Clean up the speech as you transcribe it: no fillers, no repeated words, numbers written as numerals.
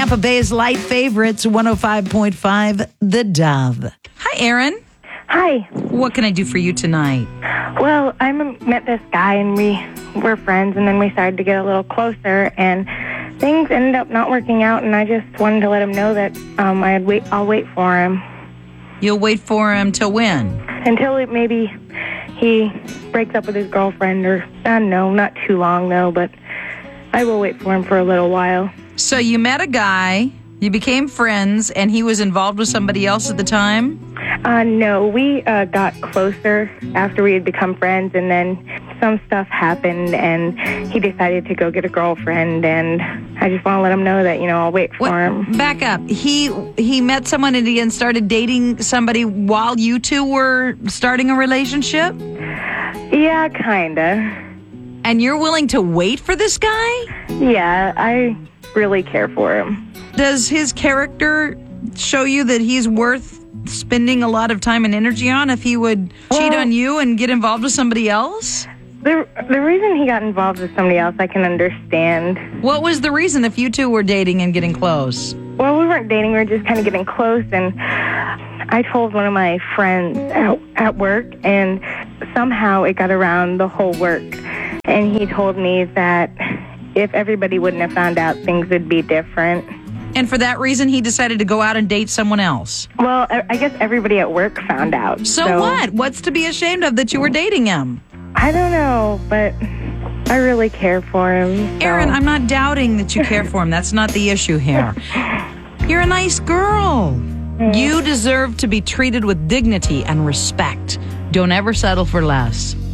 Tampa Bay's light favorites, 105.5 The Dove. Hi, Aaron. Hi. What can I do for you tonight? Well, I met this guy and we were friends, and then we started to get a little closer, and things ended up not working out, and I just wanted to let him know that I'll wait for him. You'll wait for him till when? Until maybe he breaks up with his girlfriend, or I don't know, not too long though, but I will wait for him for a little while. So you met a guy, you became friends, and he was involved with somebody else at the time? No, we got closer after we had become friends, and then some stuff happened, and he decided to go get a girlfriend, and I just want to let him know that, I'll wait for him. Back up. He met someone and started dating somebody while you two were starting a relationship? Yeah, kinda. And you're willing to wait for this guy? Yeah, I really care for him. Does his character show you that he's worth spending a lot of time and energy on if he would cheat on you and get involved with somebody else? The reason he got involved with somebody else, I can understand. What was the reason if you two were dating and getting close? Well, we weren't dating. We were just kind of getting close, and I told one of my friends at work, and somehow it got around the whole work. And he told me that if everybody wouldn't have found out, things would be different. And for that reason, he decided to go out and date someone else? Well, I guess everybody at work found out. So what? What's to be ashamed of that you were dating him? I don't know, but I really care for him. So. Aaron, I'm not doubting that you care for him. That's not the issue here. You're a nice girl. You deserve to be treated with dignity and respect. Don't ever settle for less.